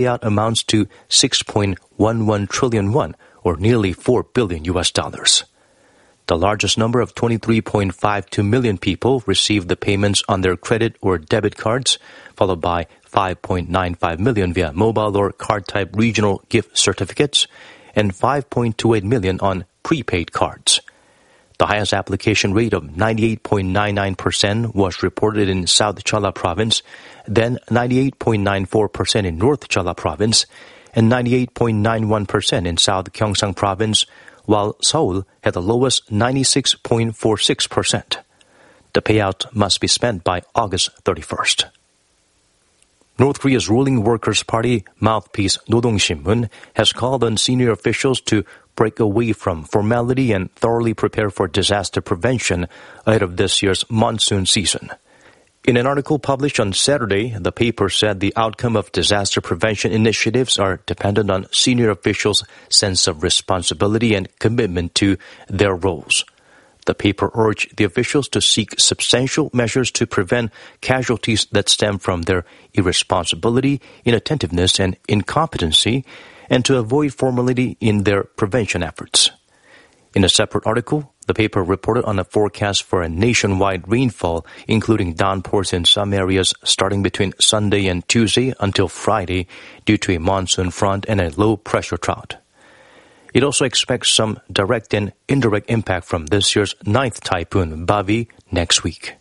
payout amounts to 6.11 trillion won, or nearly $4 billion. The largest number of 23.52 million people received the payments on their credit or debit cards, followed by 5.95 million via mobile or card-type regional gift certificates, and 5.28 million on prepaid cards. The highest application rate of 98.99% was reported in South Jeolla Province, then 98.94% in North Jeolla Province, and 98.91% in South Gyeongsang Province, while Seoul had the lowest 96.46%. The payout must be spent by August 31st. North Korea's ruling Workers' Party mouthpiece Nodong Sinmun has called on senior officials to break away from formality and thoroughly prepare for disaster prevention ahead of this year's monsoon season. In an article published on Saturday, the paper said the outcome of disaster prevention initiatives are dependent on senior officials' sense of responsibility and commitment to their roles. The paper urged the officials to seek substantial measures to prevent casualties that stem from their irresponsibility, inattentiveness, and incompetency, and to avoid formality in their prevention efforts. In a separate article, the paper reported on a forecast for a nationwide rainfall, including downpours in some areas starting between Sunday and Tuesday until Friday due to a monsoon front and a low-pressure trough. It also expects some direct and indirect impact from this year's 9th typhoon, Bavi, next week.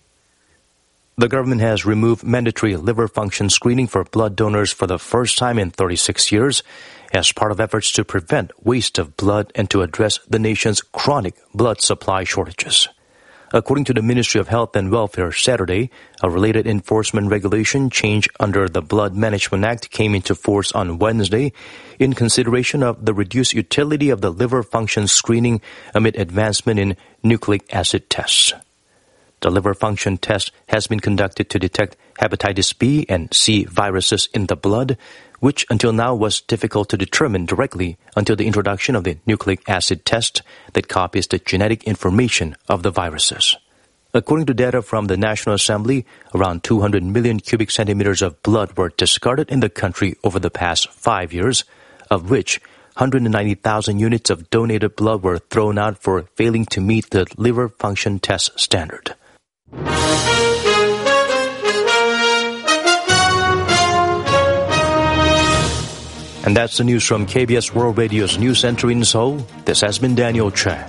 The government has removed mandatory liver function screening for blood donors for the first time in 36 years as part of efforts to prevent waste of blood and to address the nation's chronic blood supply shortages. According to the Ministry of Health and Welfare Saturday, a related enforcement regulation change under the Blood Management Act came into force on Wednesday in consideration of the reduced utility of the liver function screening amid advancement in nucleic acid tests. The liver function test has been conducted to detect hepatitis B and C viruses in the blood, which until now was difficult to determine directly until the introduction of the nucleic acid test that copies the genetic information of the viruses. According to data from the National Assembly, around 200 million cubic centimeters of blood were discarded in the country over the past 5 years, of which 190,000 units of donated blood were thrown out for failing to meet the liver function test standard. And that's the news from KBS World Radio's News Center in Seoul. This has been Daniel Choi.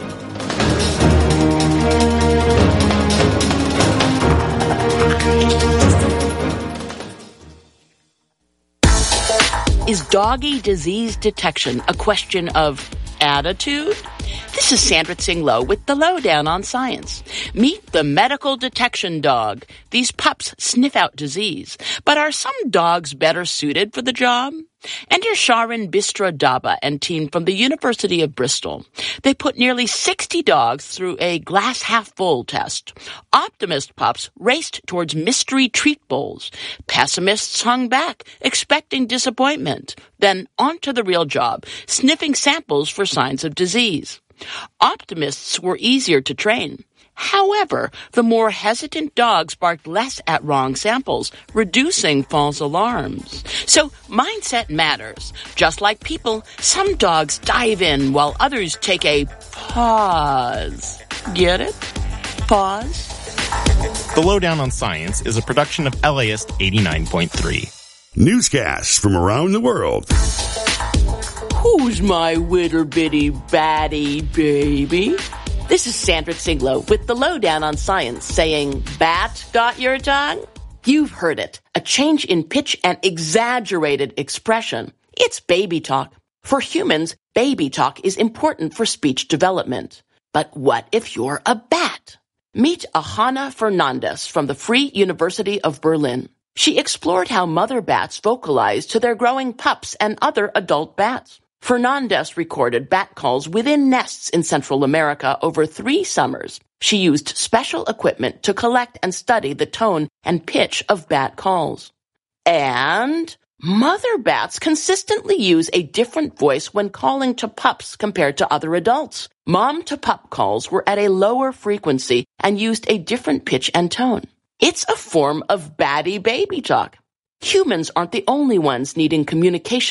Is doggy disease detection a question of attitude? This is Sandra Tsing-Loh with the Lowdown on Science. Meet the medical detection dog. These pups sniff out disease. But are some dogs better suited for the job? Enter Sharon Bistra Daba and team from the University of Bristol. They put nearly 60 dogs through a glass half full test. Optimist pups raced towards mystery treat bowls. Pessimists hung back, expecting disappointment. Then on to the real job, sniffing samples for signs of disease. Optimists were easier to train. However, the more hesitant dogs barked less at wrong samples, reducing false alarms. So mindset matters. Just like people, some dogs dive in while others take a pause. Get it? Pause. The Lowdown on Science is a production of LAist 89.3. Newscasts from around the world. Who's my witty bitty batty baby? This is Sandra Tsing-Loh with the Lowdown on Science saying, bat got your tongue? You've heard it. A change in pitch and exaggerated expression. It's baby talk. For humans, baby talk is important for speech development. But what if you're a bat? Meet Ahana Fernandez from the Free University of Berlin. She explored how mother bats vocalize to their growing pups and other adult bats. Fernandez recorded bat calls within nests in Central America over 3 summers. She used special equipment to collect and study the tone and pitch of bat calls. And mother bats consistently use a different voice when calling to pups compared to other adults. Mom-to-pup calls were at a lower frequency and used a different pitch and tone. It's a form of batty baby talk. Humans aren't the only ones needing communication